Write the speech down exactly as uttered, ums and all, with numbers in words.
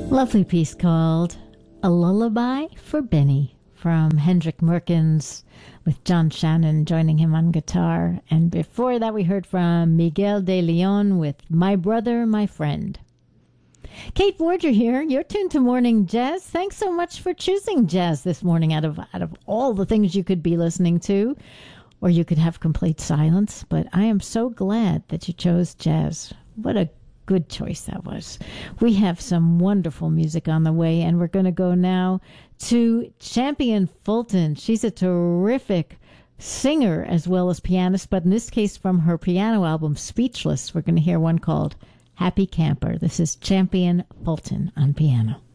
Lovely piece called A Lullaby for Benny from Hendrik Merkens, with John Shannon joining him on guitar. And before that, we heard from Miguel de Leon with My Brother, My Friend. Kate Borger here. You're tuned to Morning Jazz. Thanks so much for choosing jazz this morning out of out of all the things you could be listening to, or you could have complete silence. But I am so glad that you chose jazz. What a good choice that was. We have some wonderful music on the way, and we're going to go now to Champion Fulton. She's a terrific singer as well as pianist, but in this case from her piano album Speechless, we're going to hear one called Happy Camper. This is Champion Fulton on piano.